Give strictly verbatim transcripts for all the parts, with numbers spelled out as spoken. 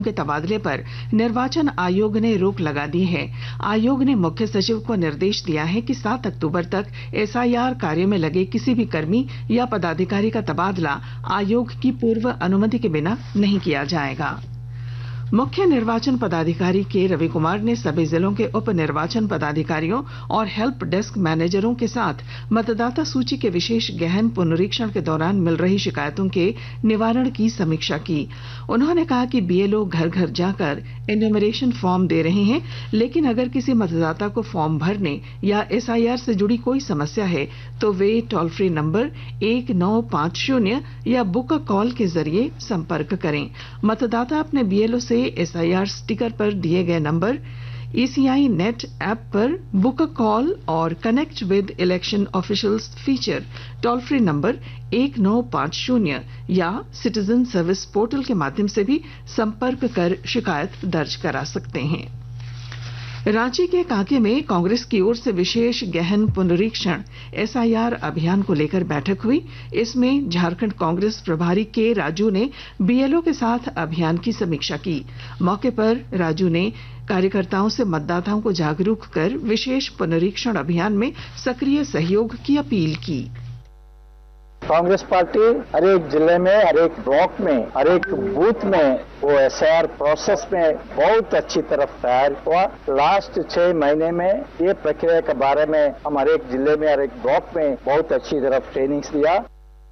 के तबादले पर निर्वाचन आयोग ने रोक लगा दी है। आयोग ने मुख्य सचिव को निर्देश दिया है कि सात अक्टूबर तक एसआईआर कार्य में लगे किसी भी कर्मी या पदाधिकारी का तबादला आयोग की पूर्व अनुमति के बिना नहीं किया जाएगा। मुख्य निर्वाचन पदाधिकारी के रवि कुमार ने सभी जिलों के उप निर्वाचन पदाधिकारियों और हेल्प डेस्क मैनेजरों के साथ मतदाता सूची के विशेष गहन पुनरीक्षण के दौरान मिल रही शिकायतों के निवारण की समीक्षा की। उन्होंने कहा कि बीएलओ घर घर जाकर एन्यूमरेशन फॉर्म दे रहे हैं, लेकिन अगर किसी मतदाता को फॉर्म भरने या एसआईआर से जुड़ी कोई समस्या है तो वे टोल फ्री नंबर एक नौ पांच शून्य या बुक कॉल के जरिए संपर्क करें। मतदाता अपने बीएलओ से एसआईआर स्टिकर पर दिए गए नंबर, ईसीआई नेट ऐप पर बुक कॉल और connect with election officials feature toll free number एक नौ पांच शून्य या सिटीजन सर्विस पोर्टल के माध्यम से भी संपर्क कर शिकायत दर्ज करा सकते हैं। रांची के कांके में कांग्रेस की ओर से विशेष गहन पुनरीक्षण एसआईआर अभियान को लेकर बैठक हुई। इसमें झारखंड कांग्रेस प्रभारी के राजू ने बीएलओ के साथ अभियान की समीक्षा की। मौके पर राजू ने कार्यकर्ताओं से मतदाताओं को जागरूक कर विशेष पुनरीक्षण अभियान में सक्रिय सहयोग की अपील की। कांग्रेस पार्टी हर एक जिले में, हर एक ब्लॉक में, हर एक बूथ में वो एसआईआर प्रोसेस में बहुत अच्छी तरफ तैयार हुआ। लास्ट छह महीने में ये प्रक्रिया के बारे में हम हर एक जिले में, हर एक ब्लॉक में बहुत अच्छी तरफ ट्रेनिंग दिया।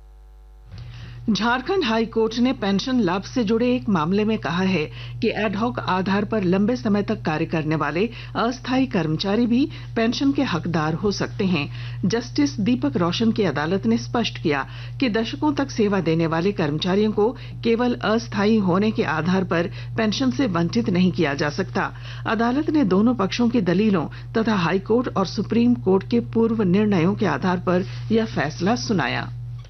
झारखंड हाई कोर्ट ने पेंशन लाभ से जुड़े एक मामले में कहा है कि एडहॉक आधार पर लंबे समय तक कार्य करने वाले अस्थायी कर्मचारी भी पेंशन के हकदार हो सकते हैं। जस्टिस दीपक रोशन की अदालत ने स्पष्ट किया कि दशकों तक सेवा देने वाले कर्मचारियों को केवल अस्थायी होने के आधार पर पेंशन से वंचित नहीं किया जा सकता। अदालत ने दोनों पक्षों की दलीलों तथा हाईकोर्ट और सुप्रीम कोर्ट के पूर्व निर्णयों के आधार पर यह फैसला सुनाया।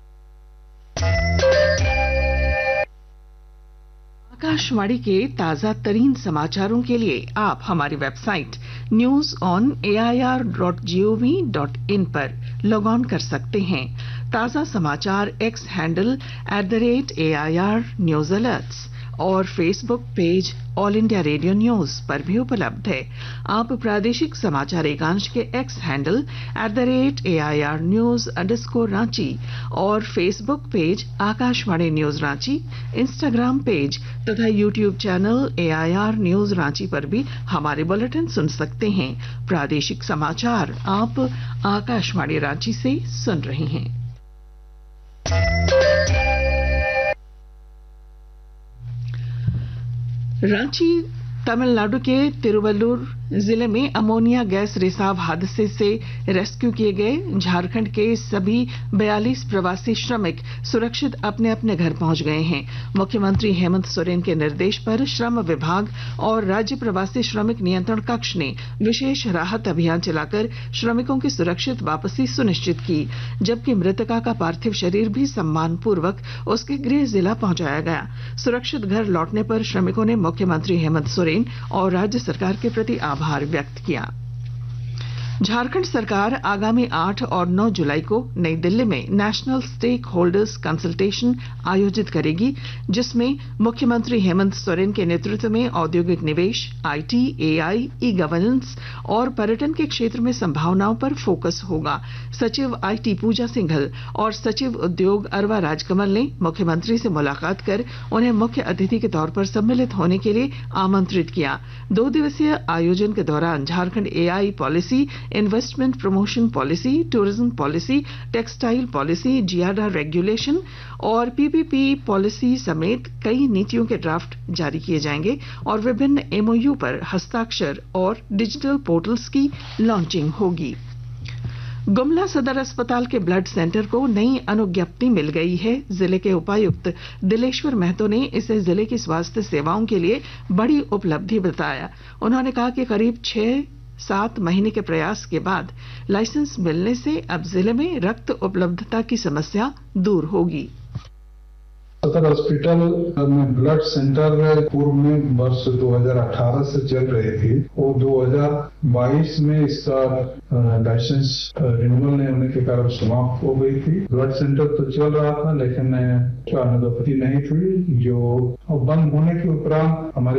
आकाशवाणी के ताजा तरीन समाचारों के लिए आप हमारी website news on A I R dot G O V dot in पर लॉग ऑन कर सकते हैं। ताजा समाचार x handle at the rate A I R news alerts और Facebook page all India radio news पर भी उपलब्ध है। आप प्रादेशिक समाचार एकांश के x handle at the rate A I R news underscore Ranchi और Facebook page Akashvani news Ranchi, Instagram page तथा YouTube channel A I R news Ranchi पर भी हमारे बुलेटिन सुन सकते हैं। प्रादेशिक समाचार आप आकाशवाणी रांची से सुन रहे हैं। रांची तमिलनाडु के तिरुवल्लुर जिले में अमोनिया गैस रिसाव हादसे से रेस्क्यू किए गए झारखंड के सभी बयालीस प्रवासी श्रमिक सुरक्षित अपने अपने घर पहुंच गए हैं। मुख्यमंत्री हेमंत सोरेन के निर्देश पर श्रम विभाग और राज्य प्रवासी श्रमिक नियंत्रण कक्ष ने विशेष राहत अभियान चलाकर श्रमिकों की सुरक्षित वापसी सुनिश्चित की, जबकि मृतका का पार्थिव शरीर भी सम्मान पूर्वक उसके गृह जिला पहुंचाया गया। सुरक्षित घर लौटने पर श्रमिकों ने मुख्यमंत्री हेमंत सोरेन और राज्य सरकार के प्रति आभार व्यक्त किया। झारखंड सरकार आगामी आठ और नौ जुलाई को नई दिल्ली में नेशनल स्टेक होल्डर्स कंसल्टेशन आयोजित करेगी, जिसमें मुख्यमंत्री हेमंत सोरेन के नेतृत्व में औद्योगिक निवेश, आईटी, एआई, ई गवर्नेंस और पर्यटन के क्षेत्र में संभावनाओं पर फोकस होगा। सचिव आईटी पूजा सिंघल और सचिव उद्योग अरवा राजकमल ने मुख्यमंत्री से मुलाकात कर उन्हें मुख्य अतिथि के तौर पर सम्मिलित होने के लिए आमंत्रित किया। दो दिवसीय आयोजन के दौरान Jharkhand AI policy, investment promotion policy, tourism policy, textile policy, GRR regulation और पीपीपी पॉलिसी समेत कई नीतियों के ड्राफ्ट जारी किए जाएंगे और विभिन्न एमओयू पर हस्ताक्षर और डिजिटल पोर्टल्स की लॉन्चिंग होगी। गुमला सदर अस्पताल के ब्लड सेंटर को नई अनुज्ञप्ति मिल गई है। जिले के उपायुक्त दिलेश्वर महतो ने इसे जिले की स्वास्थ्य सेवाओं के लिए बड़ी उपलब्धि बताया। उन्होंने कहा कि करीब छह सात महीने के प्रयास के बाद लाइसेंस मिलने से अब जिले में रक्त उपलब्धता की समस्या दूर होगी। सदर हॉस्पिटल में ब्लड सेंटर पूर्व में वर्ष दो हज़ार अठारह से चल रही थी, वो दो हज़ार बाईस में इसका लाइसेंस रिन्यूअल नहीं होने के कारण समाप्त हो गई थी। ब्लड सेंटर तो चल रहा था लेकिन अनुपस्थिति नहीं थी, जो बंद होने के उपरांत हमारे